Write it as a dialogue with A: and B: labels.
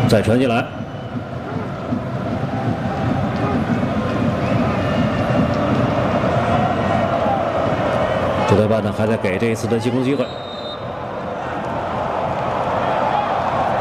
A: 再传进来。主队班呢还在给这一次的进攻机会。